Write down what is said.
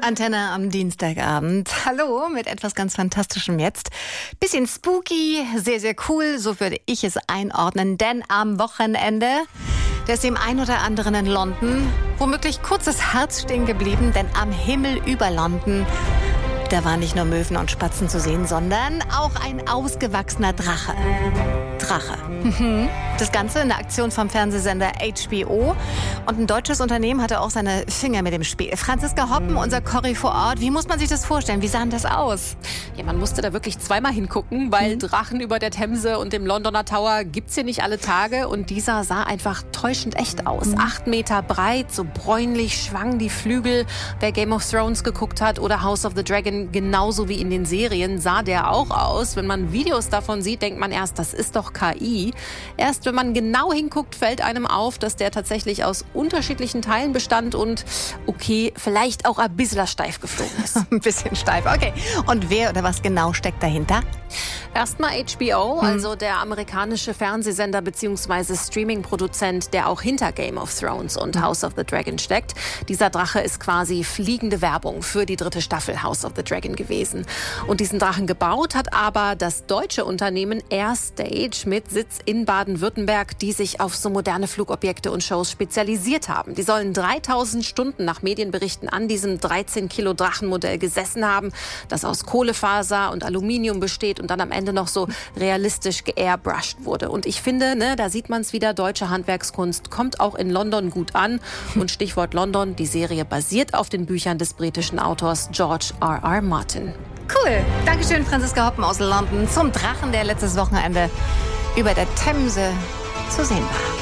Antenne am Dienstagabend. Hallo mit etwas ganz Fantastischem jetzt. Bisschen spooky, sehr, sehr cool, so würde ich es einordnen. Denn am Wochenende, da ist dem einen oder anderen in London womöglich kurzes Herz stehen geblieben. Denn am Himmel über London, da waren nicht nur Möwen und Spatzen zu sehen, sondern auch ein ausgewachsener Drache. Das Ganze in der Aktion vom Fernsehsender HBO. Und ein deutsches Unternehmen hatte auch seine Finger mit dem Spiel. Franziska Hoppen, unser Corrie vor Ort. Wie muss man sich das vorstellen? Wie sah denn das aus? Ja, man musste da wirklich zweimal hingucken, weil Drachen über der Themse und dem Londoner Tower gibt's hier nicht alle Tage. Und dieser sah einfach täuschend echt aus. 8 Meter breit, so bräunlich schwangen die Flügel. Wer Game of Thrones geguckt hat oder House of the Dragon, genauso wie in den Serien, sah der auch aus. Wenn man Videos davon sieht, denkt man erst, das ist doch KI. Erst wenn man genau hinguckt, fällt einem auf, dass der tatsächlich aus unterschiedlichen Teilen bestand und, okay, vielleicht auch ein bisschen steif geflogen ist. Ein bisschen steif, okay. Und wer oder was genau steckt dahinter? Erstmal HBO, also der amerikanische Fernsehsender bzw. Streaming-Produzent, der auch hinter Game of Thrones und House of the Dragon steckt. Dieser Drache ist quasi fliegende Werbung für die 3. Staffel House of the Dragon gewesen. Und diesen Drachen gebaut hat aber das deutsche Unternehmen Airstage mit Sitz in Baden-Württemberg, die sich auf so moderne Flugobjekte und Shows spezialisiert haben. Die sollen 3000 Stunden nach Medienberichten an diesem 13 Kilo Drachenmodell gesessen haben, das aus Kohlefaser und Aluminium besteht und dann am Ende noch so realistisch geairbrushed wurde. Und ich finde, da sieht man es wieder, deutsche Handwerkskunst kommt auch in London gut an. Und Stichwort London, die Serie basiert auf den Büchern des britischen Autors George R.R. Martin. Cool. Dankeschön, Franziska Hoppen aus London zum Drachen, der letztes Wochenende über der Themse zu sehen war.